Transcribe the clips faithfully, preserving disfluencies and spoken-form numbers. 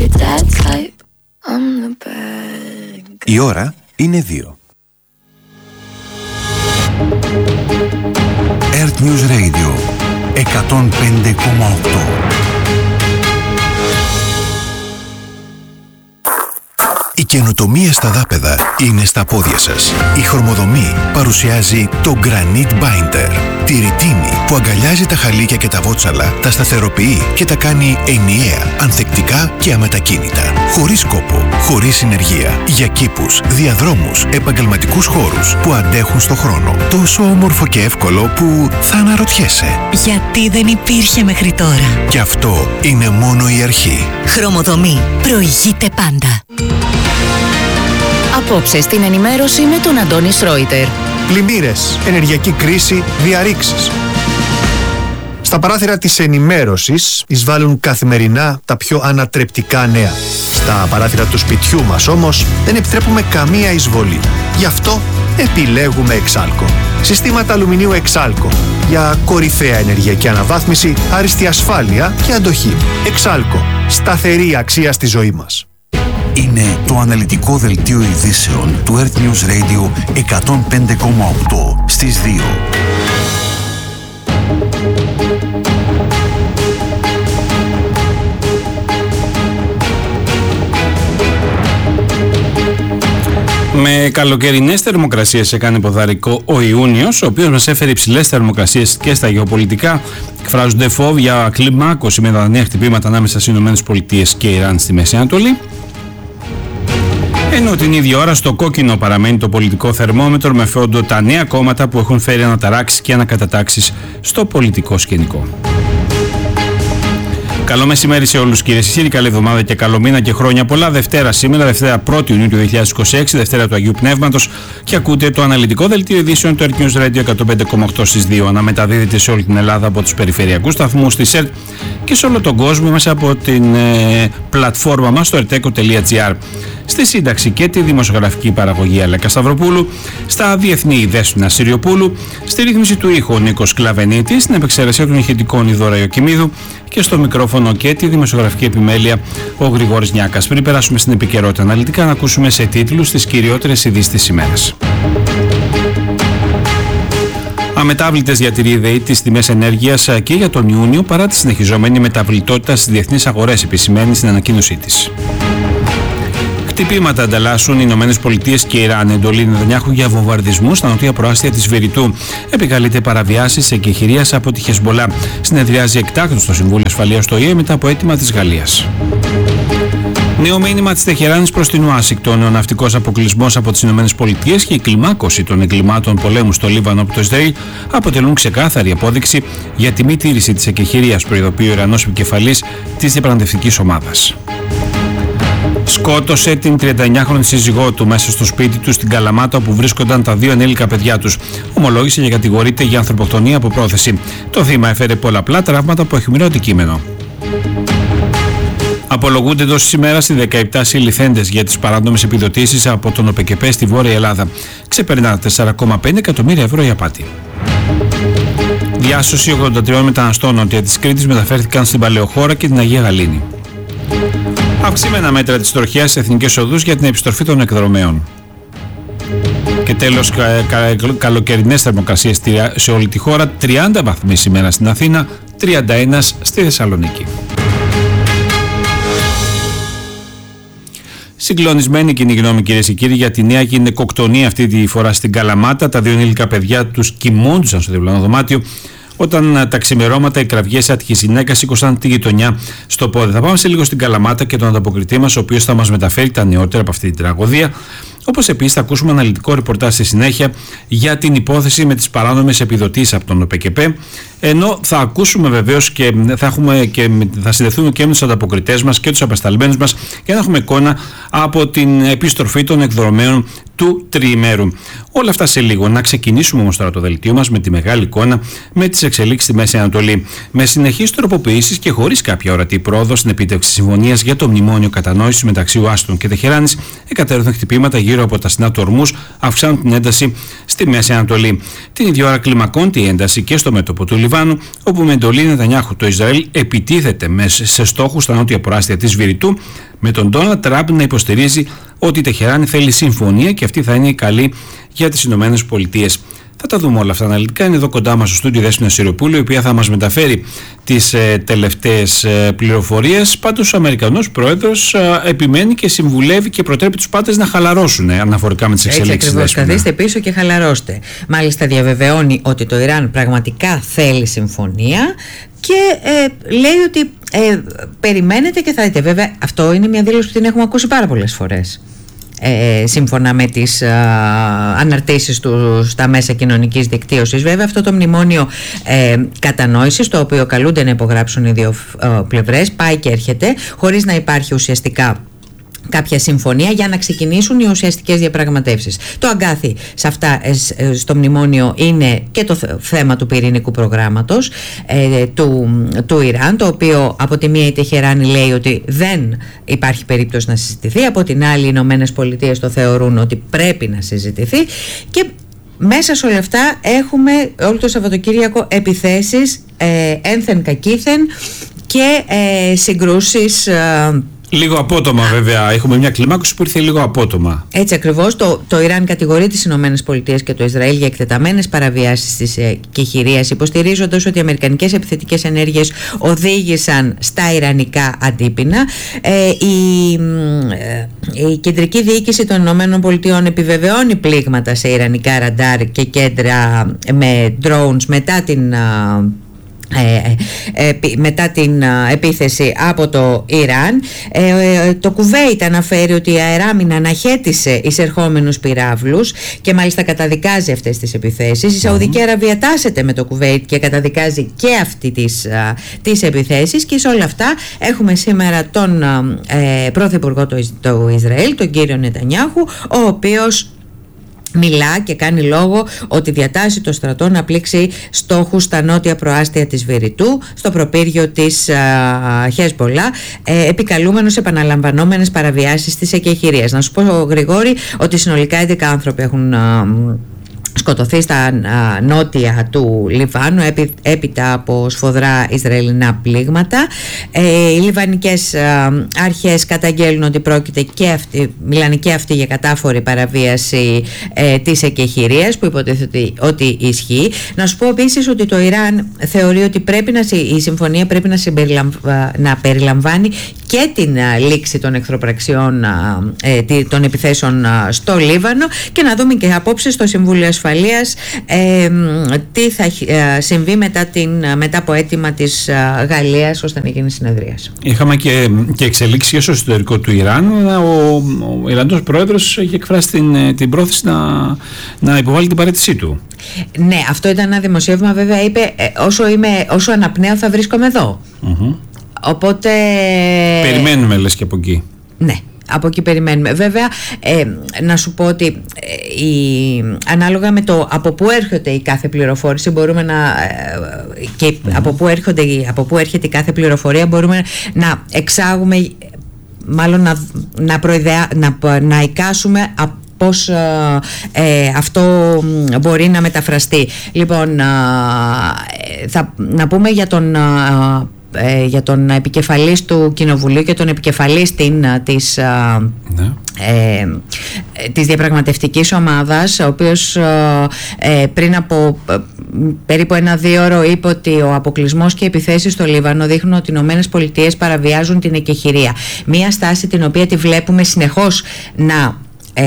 Η ώρα είναι δύο. Earth News Radio εκατόν πέντε κόμμα οκτώ. Η καινοτομία στα δάπεδα είναι στα πόδια σας. Η Χρωμοδομή παρουσιάζει το Granite Binder. Τη ρητίνη που αγκαλιάζει τα χαλίκια και τα βότσαλα, τα σταθεροποιεί και τα κάνει ενιαία, ανθεκτικά και αμετακίνητα. Χωρίς κόπο, χωρίς συνεργεία. Για κήπους, διαδρόμους, επαγγελματικούς χώρους που αντέχουν στο χρόνο. Τόσο όμορφο και εύκολο που θα αναρωτιέσαι. Γιατί δεν υπήρχε μέχρι τώρα. Και αυτό είναι μόνο η αρχή. Χρωμοδομή. Προηγείται πάντα. Απόψε στην ενημέρωση με τον Αντώνη Σρόιτερ. Πλημμύρες, ενεργειακή κρίση, διαρρήξεις. Στα παράθυρα της ενημέρωσης εισβάλλουν καθημερινά τα πιο ανατρεπτικά νέα. Στα παράθυρα του σπιτιού μας όμως δεν επιτρέπουμε καμία εισβολή. Γι' αυτό επιλέγουμε Εξάλκο. Συστήματα αλουμινίου Εξάλκο για κορυφαία ενεργειακή αναβάθμιση, άριστη ασφάλεια και αντοχή. Εξάλκο. Σταθερή αξία στη ζωή μας. Είναι το αναλυτικό δελτίο ειδήσεων του Earth News Radio εκατόν πέντε κόμμα οκτώ στις δύο. Με καλοκαιρινές θερμοκρασίες έκανε ποδαρικό ο Ιούνιος, ο οποίος μας έφερε υψηλές θερμοκρασίες και στα γεωπολιτικά. Εκφράζονται φόβοι για κλιμάκωση με τα νέα χτυπήματα ανάμεσα στις ΗΠΑ και Ιράν στη Μέση Ανατολή. Ενώ την ίδια ώρα στο κόκκινο παραμένει το πολιτικό θερμόμετρο με φόντο τα νέα κόμματα που έχουν φέρει αναταράξεις και ανακατατάξεις στο πολιτικό σκηνικό. Καλό μεσημέρι σε όλους κυρίες και κύριοι, καλή εβδομάδα και καλό μήνα και χρόνια πολλά. Δευτέρα σήμερα, Δευτέρα πρώτη Ιουνίου του δύο χιλιάδες είκοσι έξι, Δευτέρα του Αγίου Πνεύματος, και ακούτε το αναλυτικό δελτίο ειδήσεων του Earth News Radio εκατόν πέντε κόμμα οκτώ στις δύο. Αναμεταδίδεται σε όλη την Ελλάδα από τους περιφερειακούς σταθμούς της ΕΡΤ και σε όλο τον κόσμο μέσα από την ε, πλατφόρμα μας στο ερτέκο τελεία τζι άρ. Στη σύνταξη και τη δημοσιογραφική παραγωγή Αλέκα Σταυροπούλου, στα διεθνή η Δέσποινα Συριοπούλου, στη ρύθμιση του ήχου ο Νίκος Κλαβενίτη, στην επεξεργασία των ηχητικών η Δώρα Ιωκημίδου και στο μικρόφωνο και τη δημοσιογραφική επιμέλεια ο Γρηγόρης Νιάκας. Πριν περάσουμε στην επικαιρότητα αναλυτικά, να ακούσουμε σε τίτλους τις κυριότερες ειδήσεις της ημέρας. Αμετάβλητες διατηρεί η ΔΕΗ τις τιμές ενέργειας και για τον Ιούνιο παρά τη συνεχιζόμενη μεταβλητότητα στις διεθνείς αγορές, επισημαίνει στην ανακοίνωσή της. Χτυπήματα ανταλλάσσουν οι ΗΠΑ και η Ιράν. Εντολή Νετανιάχου για βομβαρδισμούς στα νοτία προάστια της Βηρητού. Επικαλείται παραβιάσεις εκεχηρίας από τη Χεσμολά. Συνεδριάζει εκτάκτως στο Συμβούλιο Ασφαλείας του Ο Η Ε μετά από αίτημα της Γαλλίας. Νέο μήνυμα της Τεχεράνης προς την Ουάσιγκτον. Ο ναυτικός αποκλεισμός από τις ΗΠΑ και η κλιμάκωση των εγκλημάτων πολέμου στο Λίβανο από το Ισραήλ αποτελούν ξεκάθαρη απόδειξη για τη μη τήρηση της εκεχηρίας, προειδοποιεί ο Ιρανός επικεφαλής της διαπραγματευτικής ομάδας. Σκότωσε την τριανταεννιάχρονη σύζυγό του μέσα στο σπίτι του στην Καλαμάτα, όπου βρίσκονταν τα δύο ενήλικα παιδιά τους. Ομολόγησε και κατηγορείται για ανθρωποκτονία από πρόθεση. Το θύμα έφερε πολλαπλά τραύματα από αιχμηρό αντικείμενο. Απολογούνται εντός της ημέρας οι δεκαεπτά συλληφθέντες για τις παράνομες επιδοτήσεις από τον ΟΠΕΚΕΠΕ στη Βόρεια Ελλάδα. Ξεπερνά τέσσερα κόμμα πέντε εκατομμύρια ευρώ η απάτη. Διάσωση ογδόντα τριών μεταναστών νότια της Κρήτης μεταφέρθηκαν στην Παλαιοχώρα και την Αγία Γαλήνη. Αυξημένα μέτρα της τροχιάς στις εθνικές οδούς για την επιστροφή των εκδρομέων. Και τέλος, κα, κα, καλοκαιρινές θερμοκρασίες σε όλη τη χώρα, τριάντα βαθμοί σήμερα στην Αθήνα, τριάντα ένα στη Θεσσαλονίκη. Συγκλονισμένη κοινή γνώμη, κυρίες και κύριοι, για τη νέα γυναικοκτονία αυτή τη φορά στην Καλαμάτα. Τα δύο ενήλικα παιδιά τους κοιμόντουσαν στο διπλανό δωμάτιο όταν τα ξημερώματα οι κραυγές άτυχης γυναίκας σήκωσαν τη γειτονιά στο πόδι. Θα πάμε σε λίγο στην Καλαμάτα και τον ανταποκριτή μας, ο οποίος θα μας μεταφέρει τα νεότερα από αυτή την τραγωδία. Όπως επίσης θα ακούσουμε αναλυτικό ρεπορτάζ στη συνέχεια για την υπόθεση με τις παράνομες επιδοτήσεις από τον ΟΠΕΚΕΠΕ. Ενώ θα ακούσουμε βεβαίως και θα, έχουμε και θα συνδεθούμε και με τους ανταποκριτές μας και τους απεσταλμένους μας για να έχουμε εικόνα από την επιστροφή των εκδρομέων του τριημέρου. Όλα αυτά σε λίγο. Να ξεκινήσουμε όμως τώρα το δελτίο μας με τη μεγάλη εικόνα, με τις εξελίξεις στη Μέση Ανατολή. Με συνεχείς τροποποιήσεις και χωρίς κάποια ορατή πρόοδο στην επίτευξη συμφωνίας για το μνημόνιο κατανόησης μεταξύ Ουάσιγκτον και Τεχεράνης, εκατέρωθεν χτυπήματα γύρω από τα στενά του Ορμούζ αυξάνουν την ένταση στη Μέση Ανατολή. Την ίδια ώρα κλιμακώνεται η ένταση και στο μέτωπο του Λιβάνου, όπου με εντολή Νετανιάχου το Ισραήλ επιτίθεται σε στόχους στα νότια προάστια της Βηρητού, με τον Ντόναλντ Τραμπ να υποστηρίζει ότι η Τεχεράνη θέλει συμφωνία και αυτή θα είναι καλή για τις Ηνωμένες Πολιτείες. Θα τα δούμε όλα αυτά αναλυτικά. Είναι εδώ κοντά μας στο στούντιο η Δέσποινα Σιριοπούλου, η οποία θα μας μεταφέρει τις ε, τελευταίες ε, πληροφορίες. Πάντως ο Αμερικανός Πρόεδρος ε, επιμένει και συμβουλεύει και προτρέπει τους πάντες να χαλαρώσουν ε, αναφορικά με τις εξελίξεις. Έτσι ακριβώς, καθίστε πίσω και χαλαρώστε. Μάλιστα διαβεβαιώνει ότι το Ιράν πραγματικά θέλει συμφωνία και ε, λέει ότι ε, περιμένετε και θα δείτε. Βέβαια αυτό είναι μια δήλωση που την έχουμε ακούσει πάρα πολλές φορές. Ε, σύμφωνα με τις α, αναρτήσεις του στα μέσα κοινωνικής δικτύωσης. Βέβαια αυτό το μνημόνιο ε, κατανόησης, το οποίο καλούνται να υπογράψουν οι δύο ε, πλευρές, πάει και έρχεται χωρίς να υπάρχει ουσιαστικά κάποια συμφωνία για να ξεκινήσουν οι ουσιαστικές διαπραγματεύσεις. Το αγκάθι σε αυτά, στο μνημόνιο, είναι και το θέμα του πυρηνικού προγράμματος ε, του, του Ιράν, το οποίο από τη μία η Τεχεράνη λέει ότι δεν υπάρχει περίπτωση να συζητηθεί, από την άλλη οι Ηνωμένες Πολιτείες το θεωρούν ότι πρέπει να συζητηθεί, και μέσα σε όλα αυτά έχουμε όλο το Σαββατοκύριακο επιθέσεις ε, ένθεν κακήθεν και ε, συγκρούσεις ε, λίγο απότομα, βέβαια. Έχουμε μια κλιμάκωση που ήρθε λίγο απότομα. Έτσι ακριβώς. Το, το Ιράν κατηγορεί τις Ηνωμένες Πολιτείες και το Ισραήλ για εκτεταμένες παραβιάσεις της ε, κεχηρίας, υποστηρίζοντας ότι οι αμερικανικές επιθετικές ενέργειες οδήγησαν στα ιρανικά αντίπεινα. Ε, η, ε, η κεντρική διοίκηση των Ηνωμένων Πολιτειών επιβεβαιώνει πλήγματα σε ιρανικά ραντάρ και κέντρα με drones μετά την. Ε, ε, μετά την ε, επίθεση από το Ιράν. ε, ε, το Κουβέιτ αναφέρει ότι η αεράμινα αναχέτησε εισερχόμενους πυράβλους και μάλιστα καταδικάζει αυτές τις επιθέσεις. Η Σαουδική Αραβία τάσεται με το Κουβέιτ και καταδικάζει και αυτή τις, ε, τις επιθέσεις, και σε όλα αυτά έχουμε σήμερα τον ε, Πρωθυπουργό του, του Ισραήλ, τον κύριο Νετανιάχου, ο οποίος μιλά και κάνει λόγο ότι διατάσσει το στρατό να πλήξει στόχους στα νότια προάστια της Βηρητού, στο προπύργιο της Χεσμπολά, ε, επικαλούμενος επαναλαμβανόμενες παραβιάσεις της εκεχηρίας. Να σου πω, Γρηγόρη, ότι συνολικά έντεκα άνθρωποι έχουν α, σκοτωθεί στα α, νότια του Λιβάνου έπει, έπειτα από σφοδρά Ισραηλινά πλήγματα. Ε, οι Λιβανικές α, αρχές καταγγέλνουν ότι πρόκειται και αυτή, μιλάνε και αυτοί για κατάφορη παραβίαση ε, της εκεχηρίας, που υποτίθεται ότι ισχύει. Να σου πω επίσης ότι το Ιράν θεωρεί ότι πρέπει να, η συμφωνία πρέπει να, να περιλαμβάνει και την α, λήξη των εχθροπραξιών α, ε, των επιθέσεων α, στο Λίβανο, και να δούμε και απόψε στο Συμβούλιο Ασφαλείας ε, τι θα ε, συμβεί μετά, την, μετά από αίτημα της ε, Γαλλίας ώστε να γίνει συνεδρίαση. Είχαμε και, και εξελίξει στο εσωτερικό του Ιράν. Ο, ο Ιρανός πρόεδρος είχε εκφράσει την, την πρόθεση να, να υποβάλει την παραίτησή του. Ναι, αυτό ήταν ένα δημοσίευμα, βέβαια. Είπε ε, όσο, είμαι, όσο αναπνέω θα βρίσκομαι εδώ. Mm-hmm. Οπότε περιμένουμε, λες, και από εκεί. Ναι, από εκεί περιμένουμε. Βέβαια, ε, να σου πω ότι ε, η, ανάλογα με το από πού έρχεται η κάθε πληροφόρηση, μπορούμε να ε, και mm-hmm. από, πού έρχονται, από πού έρχεται η κάθε πληροφορία, μπορούμε να εξάγουμε, μάλλον να, να, προειδεά, να, να εικάσουμε από πώς ε, αυτό μπορεί να μεταφραστεί. Λοιπόν, ε, θα, να πούμε για τον ε, για τον επικεφαλής του Κοινοβουλίου και τον επικεφαλής την, της, ναι. ε, της διαπραγματευτικής ομάδας, ο οποίος ε, πριν από ε, περίπου ένα δύο ώρο είπε ότι ο αποκλεισμός και οι επιθέσεις στο Λίβανο δείχνουν ότι οι Ηνωμένες Πολιτείες παραβιάζουν την εκεχηρία. Μία στάση την οποία τη βλέπουμε συνεχώς να Ε,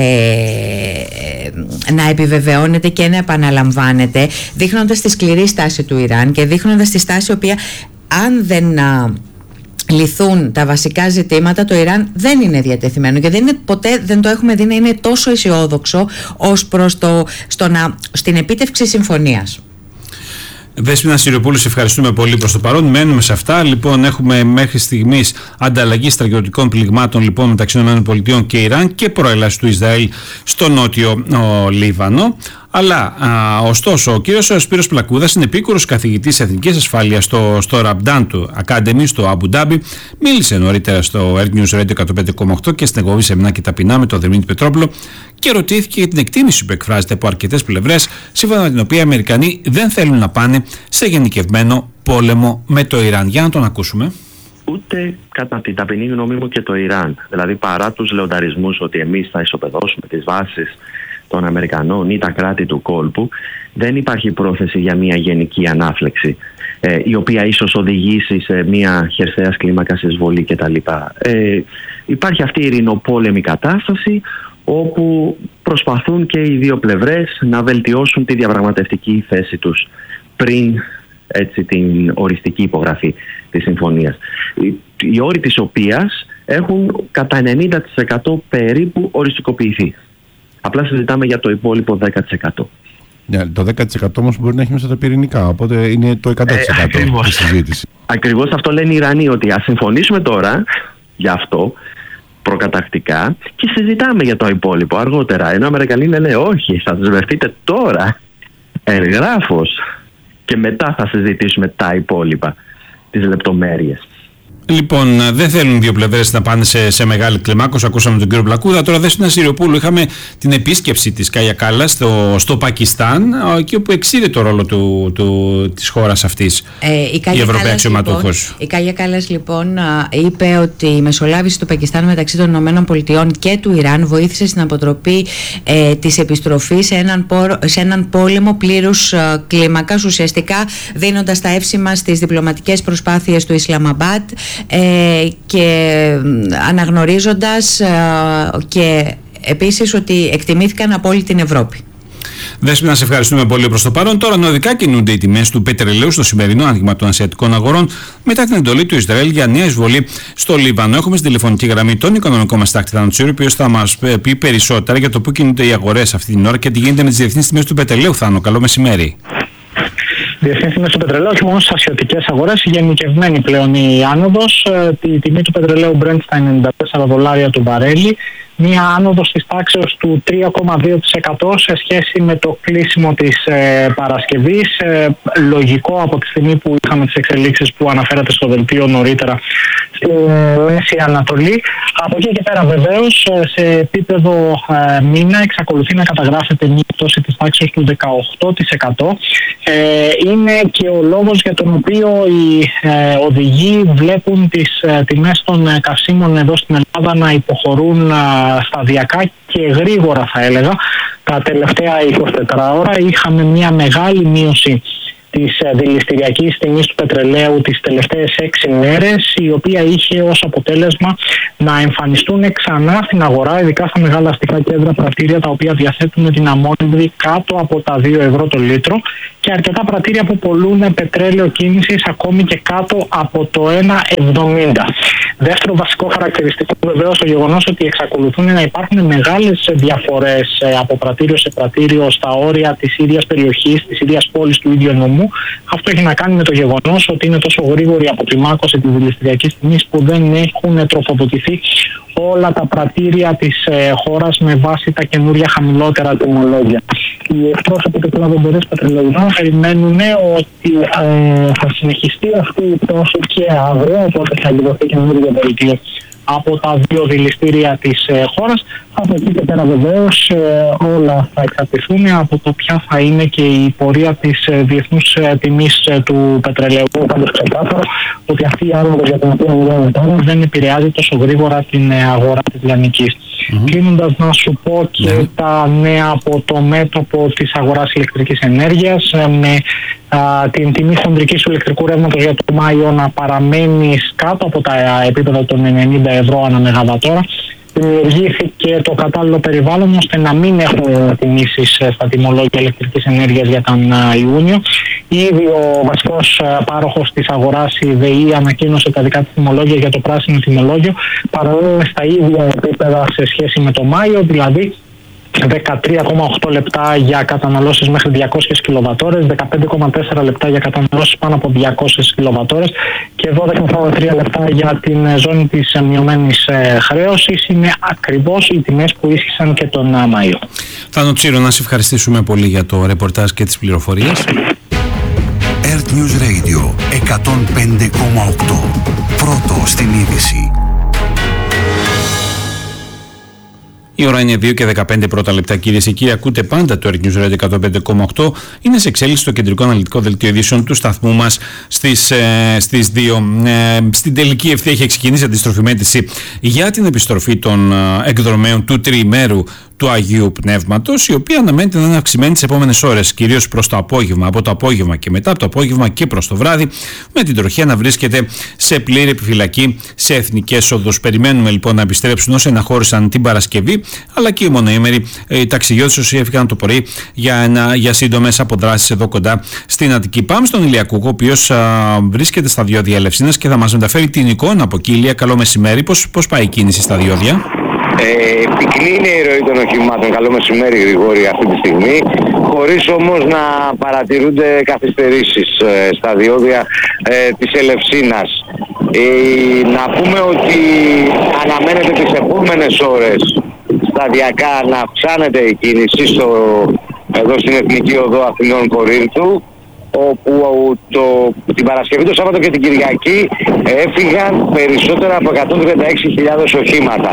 να επιβεβαιώνεται και να επαναλαμβάνεται, δείχνοντας τη σκληρή στάση του Ιράν και δείχνοντας τη στάση η οποία, αν δεν α, λυθούν τα βασικά ζητήματα, το Ιράν δεν είναι διατεθειμένο, και δεν είναι, ποτέ δεν το έχουμε δει να είναι τόσο αισιόδοξο ως προς το, στο να, στην επίτευξη συμφωνίας. Δέσποινα Συριοπούλου, σε ευχαριστούμε πολύ προς το παρόν. Μένουμε σε αυτά. Λοιπόν, έχουμε μέχρι στιγμής ανταλλαγή στρατιωτικών πληγμάτων λοιπόν, μεταξύ ΗΠΑ και Ιράν και προέλαση του Ισραήλ στο νότιο ο, Λίβανο. Αλλά, α, ωστόσο, ο κύριος Σπύρος Πλακούδας είναι επίκουρος καθηγητής εθνικής ασφάλειας στο, στο Ραμπντάν του Academy στο Αμπου Ντάμπι. Μίλησε νωρίτερα στο Earth News Radio εκατόν πέντε κόμμα οκτώ και στην εκπομπή Σεμινά και Ταπεινά με τον Δημήτρη Πετρόπουλο και ρωτήθηκε για την εκτίμηση που εκφράζεται από αρκετές πλευρές, σύμφωνα με την οποία οι Αμερικανοί δεν θέλουν να πάνε σε γενικευμένο πόλεμο με το Ιράν. Για να τον ακούσουμε. Ούτε κατά την ταπεινή γνώμη μου και το Ιράν. Δηλαδή, παρά τους λεονταρισμούς ότι εμείς θα ισοπεδώσουμε τις βάσεις των Αμερικανών ή τα κράτη του κόλπου, δεν υπάρχει πρόθεση για μια γενική ανάφλεξη, ε, η οποία ίσως οδηγήσει σε μια χερσαίας κλίμακας εισβολή κτλ. Ε, υπάρχει αυτή η ειρηνοπόλεμη κατάσταση, όπου προσπαθούν και οι δύο πλευρές να βελτιώσουν τη διαπραγματευτική θέση τους πριν έτσι, την οριστική υπογραφή της συμφωνίας. Οι, οι όροι της οποίας έχουν κατά ενενήντα τοις εκατό περίπου οριστικοποιηθεί. Απλά συζητάμε για το υπόλοιπο δέκα τοις εκατό. Yeah, το δέκα τοις εκατό όμως μπορεί να έχει μέσα τα πυρηνικά, οπότε είναι το εκατό τοις εκατό ε, τη συζήτηση. Ακριβώς αυτό λένε οι Ιρανοί, ότι ας συμφωνήσουμε τώρα για αυτό προκατακτικά και συζητάμε για το υπόλοιπο αργότερα. Ενώ οι Αμερικανοί λένε όχι, θα δεσμευτείτε τώρα εγγράφος και μετά θα συζητήσουμε τα υπόλοιπα, τις λεπτομέρειες. Λοιπόν, δεν θέλουν δύο πλευρές να πάνε σε, σε μεγάλη κλιμάκωση. Ακούσαμε τον κύριο Πλακούδα. Τώρα, Δέσποινα Συριοπούλου, είχαμε την επίσκεψη της Κάγια Κάλλας στο, στο Πακιστάν, εκεί όπου εξήρε το ρόλο του, του, της χώρας αυτής ε, η, η Ευρωπαία αξιωματούχος. Λοιπόν, η Κάγια Κάλλας λοιπόν είπε ότι η μεσολάβηση του Πακιστάν μεταξύ των ΗΠΑ και του Ιράν βοήθησε στην αποτροπή ε, της επιστροφής σε έναν, πόρο, σε έναν πόλεμο πλήρους ε, κλίμακας, ουσιαστικά δίνοντας τα εύσημα στις διπλωματικές προσπάθειες του Ισλαμαμπάντ Ε, και αναγνωρίζοντας ε, και επίσης ότι εκτιμήθηκαν από όλη την Ευρώπη. Δέσποινα, σε ευχαριστούμε πολύ προς το παρόν. Τώρα νοδικά κινούνται οι τιμές του πετρελαίου στο σημερινό άνοιγμα των ασιατικών αγορών μετά την εντολή του Ισραήλ για νέα εισβολή στο Λίβανο. Έχουμε στη τηλεφωνική γραμμή τον οικονομικό μας τάκτη Θάνο Τσίρο, ο οποίος θα μας πει περισσότερα για το πού κινούνται οι αγορές αυτή την ώρα και τι γίνεται με τις διεθνείς τιμές του πετρελαίου. Θάνο, καλό μεσημέρι. Διεθνείς τιμές του πετρελαίου, όχι μόνο στις ασιατικές αγορές, γενικευμένη πλέον η άνοδος. Η τιμή του πετρελαίου Brent στα ενενήντα τέσσερα δολάρια του βαρέλι, μία άνοδος της τάξης του τρία κόμμα δύο τοις εκατό σε σχέση με το κλείσιμο της ε, Παρασκευής. Ε, λογικό από τη στιγμή που είχαμε τις εξελίξεις που αναφέρατε στο δελτίο νωρίτερα στη Μέση Ανατολή. Από εκεί και πέρα βεβαίως σε επίπεδο ε, μήνα εξακολουθεί να καταγράφεται μία πτώση της τάξης του δεκαοκτώ τοις εκατό. Ε, είναι και ο λόγος για τον οποίο οι ε, οδηγοί βλέπουν τις ε, τιμές των ε, καυσίμων εδώ στην Ελλάδα να υποχωρούν ε, σταδιακά και γρήγορα, θα έλεγα. Τα τελευταία εικοσιτέσσερις ώρα είχαμε μια μεγάλη μείωση της δηληστηριακής τιμής του πετρελαίου τις τελευταίες έξι μέρες, η οποία είχε ως αποτέλεσμα να εμφανιστούν ξανά στην αγορά, ειδικά στα μεγάλα αστικά κέντρα πρατήρια, τα οποία διαθέτουν την αμμόνιδη κάτω από τα δύο ευρώ το λίτρο, και αρκετά πρατήρια που πολλούν πετρέλαιο κίνησης ακόμη και κάτω από το ένα εβδομήντα. Δεύτερο βασικό χαρακτηριστικό βεβαίως το γεγονός ότι εξακολουθούν να υπάρχουν μεγάλες διαφορές από πρατήριο σε πρατήριο στα όρια της ίδιας περιοχής, της ίδιας πόλης, του ίδιου νομού. Αυτό έχει να κάνει με το γεγονός ότι είναι τόσο γρήγορη η αποκλιμάκωση της δηληστηριακής τιμής που δεν έχουν τροφοδοτηθεί όλα τα πρατήρια της ε, χώρας με βάση τα καινούρια χαμηλότερα τιμολόγια. Οι εκπρόσωποι του κλάδου εμπορίας πετρελαιογενών περιμένουν ότι ε, θα συνεχιστεί αυτή η πτώση και αύριο, οπότε θα εκδοθεί καινούργια βελτίωση από τα δύο δηληστήρια της ε, χώρας. Από εκεί και πέρα βεβαίως ε, όλα θα εξαρτηθούν από το ποια θα είναι και η πορεία της ε, διεθνούς ε, τιμής ε, του πετρελαίου. Πάντως ξεκάθαρο ότι αυτή η άνοδος για την οποία μιλάμε τώρα δεν επηρεάζει τόσο γρήγορα την ε, αγορά της λιανικής. Mm-hmm. Κλείνοντας να σου πω και mm-hmm. τα νέα από το μέτωπο της αγοράς ηλεκτρικής ενέργειας, ε, με α, την τιμή χονδρικής του ηλεκτρικού ρεύματος για το Μάιο να παραμένει κάτω από τα επίπεδα των ενενήντα ευρώ ανά μεγαβατόρα. Δημιουργήθηκε το κατάλληλο περιβάλλον ώστε να μην έχουν τιμήσεις στα τιμολόγια ηλεκτρικής ενέργειας για τον Ιούνιο. Ήδη ο βασικός πάροχος της αγοράς, η ΔΕΗ, ανακοίνωσε τα δικά της τιμολόγια για το πράσινο τιμολόγιο. Παραμένουμε στα ίδια επίπεδα σε σχέση με το Μάιο, δηλαδή δεκατρία κόμμα οκτώ λεπτά για καταναλώσεις μέχρι διακόσιες κιλοβατόρες, δεκαπέντε κόμμα τέσσερα λεπτά για καταναλώσεις πάνω από διακόσιες κιλοβατόρες και δώδεκα κόμμα τρία λεπτά για την ζώνη της μειωμένης χρέωσης. Είναι ακριβώς οι τιμές που ίσχυσαν και τον Μάιο. Θάνο Τσίρο, να σε ευχαριστήσουμε πολύ για το ρεπορτάζ και τις πληροφορίες. Earth News Radio εκατόν πέντε κόμμα οκτώ. Πρώτο στην είδηση. Η ώρα είναι δύο και δεκαπέντε πρώτα λεπτά, κυρίες και κύριοι. Ακούτε πάντα το Earth News Radio εκατόν πέντε κόμμα οκτώ. Είναι σε εξέλιξη το κεντρικό αναλυτικό δελτίο ειδήσεων του σταθμού μας στις, ε, στις δύο. Ε, στην τελική ευθεία έχει ξεκινήσει αντιστροφή μέτρηση για την επιστροφή των ε, εκδρομέων του τριημέρου του Αγίου Πνεύματος, η οποία αναμένεται να είναι αυξημένη τις επόμενες ώρες, κυρίως προς το απόγευμα, από το απόγευμα και μετά από το απόγευμα και προς το βράδυ, με την τροχιά να βρίσκεται σε πλήρη επιφυλακή σε εθνικές οδούς. Περιμένουμε λοιπόν να επιστρέψουν όσοι αναχώρησαν την Παρασκευή, αλλά και οι μονοήμεροι οι ταξιδιώτες όσοι έφυγαν το πρωί για, ένα, για σύντομες αποδράσεις εδώ κοντά στην Αττική. Πάμε στον Ηλιακούκο, ο οποίος α, βρίσκεται στα διόδια Ελευσίνας και θα μας μεταφέρει την εικόνα από εκεί. Ηλία, καλό μεσημέρι. Πώς, πώς πάει η κίνηση στα διόδια? Ε, πυκνή είναι η ροή των οχημάτων. Καλό μεσημέρι, Γρηγόρη, αυτή τη στιγμή, χωρίς όμως να παρατηρούνται καθυστερήσεις ε, στα διόδια ε, της Ελευσίνας. Ε, να πούμε ότι αναμένεται τις επόμενες ώρες σταδιακά να αυξάνεται η κίνηση στο, εδώ στην Εθνική Οδό Αθηνών Κορίνθου, όπου το, την Παρασκευή, το Σάββατο και την Κυριακή έφυγαν περισσότερα από εκατόν τριάντα έξι χιλιάδες οχήματα.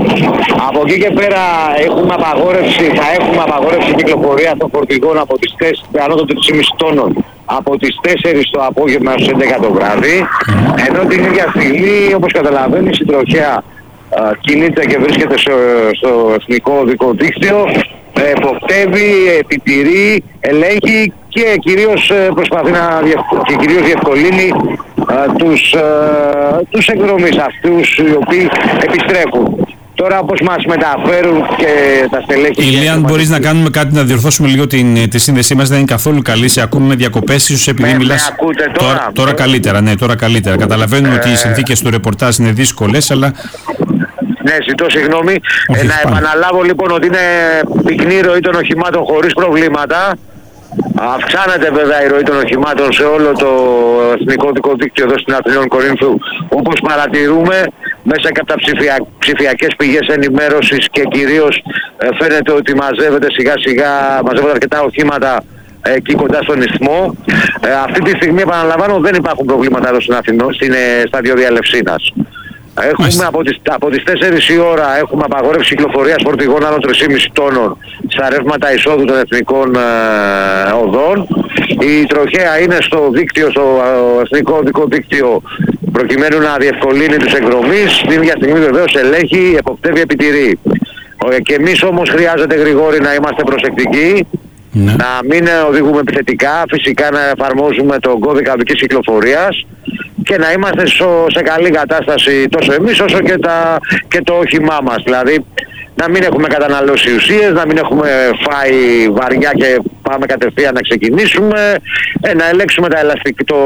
Από εκεί και πέρα έχουμε απαγόρευση, θα έχουμε απαγόρευση κυκλοφορία των φορτηγών από τις τέσσερις, ανώτατο τρία κόμμα πέντε τόνων, από τις τέσσερις το απόγευμα έως έντεκα το βράδυ, ενώ την ίδια στιγμή, όπως καταλαβαίνεις, η τροχέα Uh, κινείται και βρίσκεται στο, στο εθνικό οδικό δίκτυο, εποπτεύει, επιτηρεί, ελέγχει και κυρίως προσπαθεί να και κυρίως διευκολύνει uh, τους, uh, τους εκδρομείς αυτούς οι οποίοι επιστρέφουν. Τώρα όπως μας μεταφέρουν και τα στελέχη... Ηλία, αν μπορείς να κάνουμε κάτι να διορθώσουμε λίγο την, τη σύνδεσή μας, δεν είναι καθόλου καλή, σε ακούμε με διακοπές, ίσως επειδή με, μιλάς... Με ακούτε τώρα? Τώρα, τώρα καλύτερα, ναι, τώρα καλύτερα. Καταλαβαίνουμε ε... ότι οι συνθήκες του ρεπορτάζ είναι δύσκολες, αλλά... Ναι, ζητώ συγγνώμη. Όχι, ε, να πάμε. επαναλάβω λοιπόν ότι είναι πυκνή ροή των οχημάτων χωρίς προβλήματα. Αυξάνεται βέβαια η ροή των οχημάτων σε όλο το εθνικό οδικό δίκτυο εδώ στην Αθηνών Κορίνθου, όπως παρατηρούμε μέσα και από τα ψηφια... ψηφιακές πηγές ενημέρωσης, και κυρίως ε, φαίνεται ότι μαζεύεται σιγά σιγά, μαζεύονται αρκετά οχήματα ε, εκεί κοντά στον Ισθμό. Ε, αυτή τη στιγμή, επαναλαμβάνω, δεν υπάρχουν προβλήματα εδώ στην Αθηνό, στην, ε, στα διόδια Ελευσίνας. Έχουμε από τις, από τις τέσσερις η ώρα έχουμε απαγόρευση κυκλοφορίας φορτηγών άνω τρία κόμμα πέντε τόνων στα ρεύματα εισόδου των εθνικών ε, οδών. Η τροχέα είναι στο δίκτυο, στο ε, εθνικό οδικό δίκτυο, προκειμένου να διευκολύνει τους εκδρομείς. Την ίδια στιγμή βεβαίως ελέγχει, εποπτεύει, επιτηρεί. Ε, και εμείς όμως χρειάζεται, Γρηγόρη, να είμαστε προσεκτικοί, ναι. να μην οδηγούμε επιθετικά, φυσικά να εφαρμόζουμε τον κώδικα οδικής κυκλοφορίας και να είμαστε σε καλή κατάσταση τόσο εμείς όσο και, τα, και το όχημά μας. Δηλαδή να μην έχουμε καταναλώσει ουσίες, να μην έχουμε φάει βαριά και πάμε κατευθείαν να ξεκινήσουμε, ε, να ελέγξουμε τα, ελαστικ, το,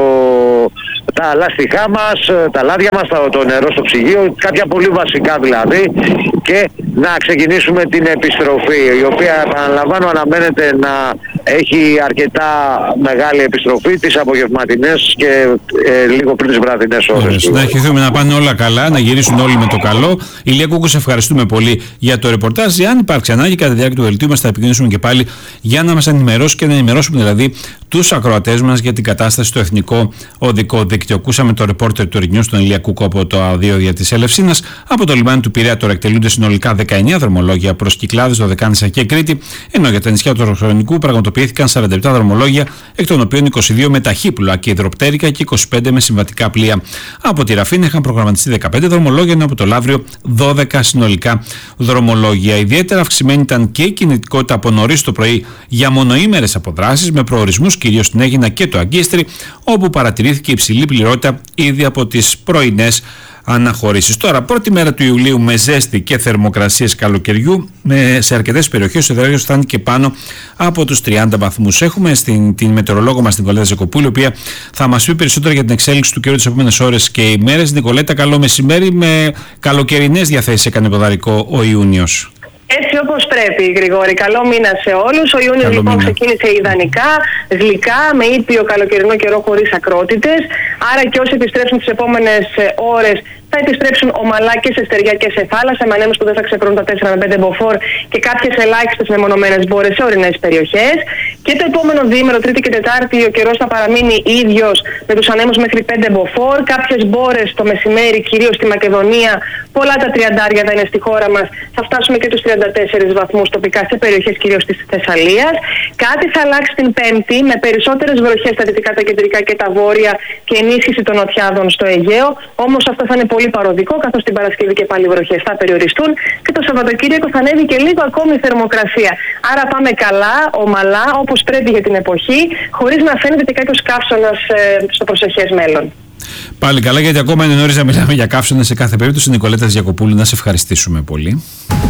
τα λάστιχά μας, τα λάδια μας, το, το νερό στο ψυγείο, κάποια πολύ βασικά δηλαδή, και να ξεκινήσουμε την επιστροφή, η οποία, επαναλαμβάνω, αναμένεται να έχει αρκετά μεγάλη επιστροφή τις απογευματινές και ε, λίγο πριν τις βραδινές ώρες. Να ευχηθούμε να πάνε όλα καλά, να γυρίσουν όλοι με το καλό. Ηλία Κούκου, σε ευχαριστούμε πολύ για το ρεπορτάζ. Αν υπάρξει ανάγκη, κατά τη διάρκεια του δελτίου μας θα επικοινωνήσουμε και πάλι για να μας ενημερώσει και να ενημερώσουμε δηλαδή τους ακροατές μας για την κατάσταση στο εθνικό οδικό δίκτυο. Ακούσαμε το ρεπόρτερ του News, τον Ηλία Κούκο, από το διόδια της Ελευσίνας. Από το λιμάνι του Πειραιά τώρα εκτελούνται συνολικά δεκαεννέα δρομολόγια προς Κυκλάδες, Δωδεκάνησα και Κρήτη, ενώ για τα νησιά του Ορθρονικού πραγματοποιήθηκαν σαράντα επτά δρομολόγια, εκ των οποίων είκοσι δύο με ταχύπλοα και υδροπτέρικα και είκοσι πέντε με συμβατικά πλοία. Από τη Ραφίνα είχαν προγραμματιστεί δεκαπέντε δρομολόγια, ενώ από το Λαύριο δώδεκα συνολικά δρομολόγια. Ιδιαίτερα αυξημένη ήταν και η κινητικότητα από νωρίς το πρωί για μονοήμερες αποδράσεις, με προορισμούς κυρίως στην Αίγινα και το Αγκίστρι, όπου παρατηρήθηκε υψηλή πληρότητα ήδη από τις πρωινές αναχωρήσεις. Τώρα, πρώτη μέρα του Ιουλίου με ζέστη και θερμοκρασίες καλοκαιριού, με, σε αρκετές περιοχές ο υδρογόνος φτάνει και πάνω από τους τριάντα βαθμούς. Έχουμε στην, την μετεωρολόγο μας, την Νικολέτα Ζεκοπούλη, η οποία θα μας πει περισσότερο για την εξέλιξη του καιρού τις επόμενες ώρες και ημέρες. Νικολέτα, καλό μεσημέρι. Με καλοκαιρινές διαθέσεις έκανε ποδαρικό ο Ιούνιος. Έτσι όπως πρέπει, Γρηγόρη. Καλό μήνα σε όλους. Ο Ιούνιος λοιπόν μήνα. ξεκίνησε ιδανικά, γλυκά, με ήπιο καλοκαιρινό καιρό χωρίς ακρότητες. Άρα και όσοι επιστρέψουν τις επόμενες ώρες θα επιστρέψουν ομαλά και σε στεριά και σε θάλασσα, με ανέμους που δεν θα ξεπερνούν τα τέσσερα με πέντε μποφόρ και κάποιες ελάχιστες μεμονωμένες μπόρες σε ορεινές περιοχές. Και το επόμενο διήμερο, Τρίτη και Τετάρτη, ο καιρός θα παραμείνει ίδιος με τους ανέμους μέχρι πέντε μποφόρ. Κάποιες μπόρες το μεσημέρι, κυρίως στη Μακεδονία, πολλά τα τριαντάρια θα είναι στη χώρα μας. Θα φτάσουμε και τους τριάντα τέσσερις βαθμούς τοπικά σε περιοχές κυρίως της Θεσσαλίας. Κάτι θα αλλάξει την Πέμπτη, με περισσότερες βροχές στα δυτικά, τα κεντρικά και τα βόρεια και ενίσχυση των νοτιάδων στο Αιγαίο. Όμως αυτό θα είναι πολύ παροδικό, καθώς την Παρασκευή και πάλι οι βροχές θα περιοριστούν και το Σαββατοκύριακο θα ανέβει και λίγο ακόμη η θερμοκρασία. Άρα πάμε καλά, ομαλά, όπως πρέπει για την εποχή, χωρίς να φαίνεται και κάποιος καύσωνας ε, στο προσεχές μέλλον. Πάλι καλά, γιατί ακόμα είναι νωρίς να μιλάμε για καύσωνες σε κάθε περίπτωση. Νικολέτα Διακοπούλου, να σε ευχαριστήσουμε πολύ.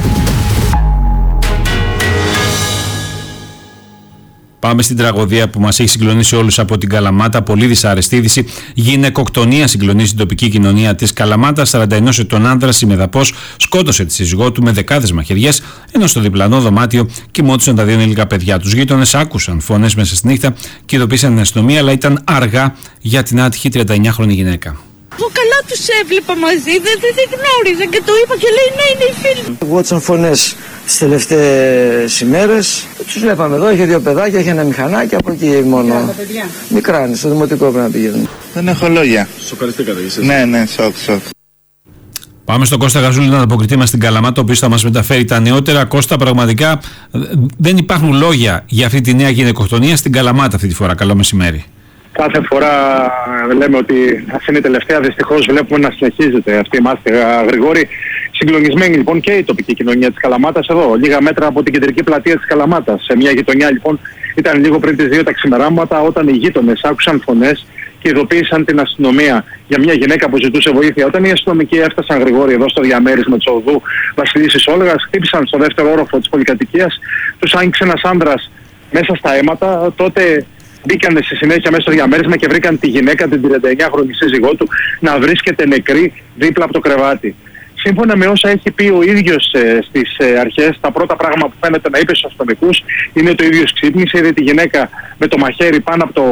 Πάμε στην τραγωδία που μας έχει συγκλονίσει όλους από την Καλαμάτα. Πολύ δυσάρεστη είδηση. Γυναικοκτονία συγκλονίζει την τοπική κοινωνία της Καλαμάτας. σαράντα ενός ετών άνδρας ημεδαπός σκότωσε τη σύζυγό του με δεκάδες μαχαιριές, ενώ στο διπλανό δωμάτιο κοιμόντουσαν τα δύο ενήλικα παιδιά. Τους γείτονες άκουσαν φωνές μέσα στη νύχτα και ειδοποίησαν την αστυνομία, αλλά ήταν αργά για την άτυχη τριανταεννιάχρονη γυναίκα. Εγώ καλά τους έβλεπα μαζί, δεν τη γνώριζα και το είπα και λέει ναι, είναι η φίλη. Ακουγόντουσαν φωνές τις τελευταίες ημέρες. Τους βλέπαμε εδώ, είχε δύο παιδάκια, είχε ένα μηχανάκι, από εκεί μόνο. Μικρά τα παιδιά. Μικρά είναι, στο δημοτικό πρέπει να πηγαίνουν. Δεν έχω λόγια. Σοκαριστήκατε εσείς? Ναι, ναι, σοκ, σοκ. Πάμε στον Κώστα Γαζούλη, τον ανταποκριτή μας στην Καλαμάτα, ο οποίος θα μας μεταφέρει τα νεότερα. Κώστα, πραγματικά δεν υπάρχουν λόγια για αυτή τη νέα γυναικοκτονία στην Καλαμάτα αυτή τη φορά. Καλό μεσημέρι. Κάθε φορά λέμε ότι αυτή είναι η τελευταία, δυστυχώς βλέπουμε να συνεχίζεται αυτή η μάστιγα, Γρηγόρη. Συγκλονισμένη λοιπόν και η τοπική κοινωνία της Καλαμάτας εδώ, λίγα μέτρα από την κεντρική πλατεία της Καλαμάτας. Σε μια γειτονιά λοιπόν ήταν λίγο πριν τις δύο τα ξημεράματα, όταν οι γείτονες άκουσαν φωνές και ειδοποίησαν την αστυνομία για μια γυναίκα που ζητούσε βοήθεια. Όταν οι αστυνομικοί έφτασαν, Γρηγόρη, εδώ στο διαμέρισμα της οδού Βασιλίσσης Όλγας, χτύπησαν στο δεύτερο όροφο της πολυκατοικίας, τους άνοιξε ένας άνδρας μέσα στα αίματα. Τότε μπήκαν στη συνέχεια μέσα στο διαμέρισμα και βρήκαν τη γυναίκα, την τριανταεννιάχρονη σύζυγό του, να βρίσκεται νεκρή δίπλα από το κρεβάτι. Σύμφωνα με όσα έχει πει ο ίδιος ε, στις ε, αρχές, τα πρώτα πράγματα που φαίνεται να είπε στους αστυνομικούς είναι ότι ο ίδιος ξύπνησε, είδε τη γυναίκα με το μαχαίρι πάνω από, το,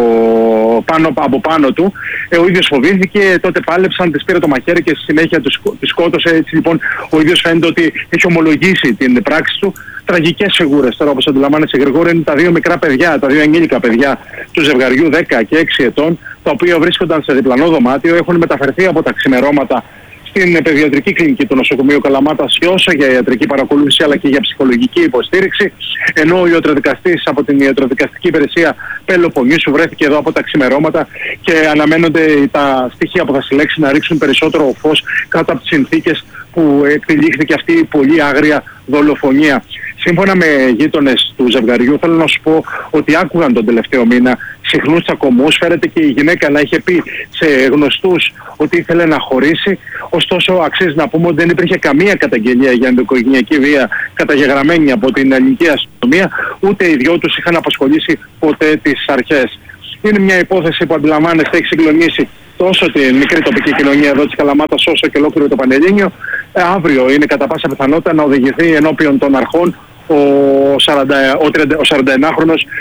πάνω, από πάνω του. Ε, ο ίδιος φοβήθηκε, τότε πάλεψαν, της πήρε το μαχαίρι και στη συνέχεια τη σκότωσε. Έτσι λοιπόν ο ίδιος φαίνεται ότι έχει ομολογήσει την πράξη του. Τραγικές φιγούρες τώρα, όπως αντιλαμβάνεσαι, Γρηγόρη, είναι τα δύο μικρά παιδιά, τα δύο ενήλικα παιδιά του ζευγαριού δέκα και έξι ετών, τα οποία βρίσκονταν σε διπλανό δωμάτιο, έχουν μεταφερθεί από τα ξημερώματα στην παιδιατρική κλινική του νοσοκομείου Καλαμάτας και όσο για ιατρική παρακολούθηση αλλά και για ψυχολογική υποστήριξη, ενώ ο ιατροδικαστής από την ιατροδικαστική υπηρεσία Πελοποννήσου βρέθηκε εδώ από τα ξημερώματα και αναμένονται τα στοιχεία που θα συλλέξει να ρίξουν περισσότερο φως κάτω από τις συνθήκες που εκτελήχθηκε αυτή η πολύ άγρια δολοφονία. Σύμφωνα με γείτονες του ζευγαριού, θέλω να σου πω ότι άκουγαν τον τελευταίο μήνα συχνούς τσακωμούς. Φέρεται και η γυναίκα να είχε πει σε γνωστούς ότι ήθελε να χωρίσει. Ωστόσο, αξίζει να πούμε ότι δεν υπήρχε καμία καταγγελία για ενδοοικογενειακή βία καταγεγραμμένη από την ελληνική αστυνομία, ούτε οι δυο τους είχαν απασχολήσει ποτέ τις αρχές. Είναι μια υπόθεση που αντιλαμβάνεστε έχει συγκλονίσει τόσο την μικρή τοπική κοινωνία εδώ της Καλαμάτας όσο και ολόκληρο το Πανελλήνιο. Ε, αύριο είναι κατά πάσα πιθανότητα να οδηγηθεί ενώπιον των αρχών ο, σαράντα, ο, ο σαρανταεννιάχρονος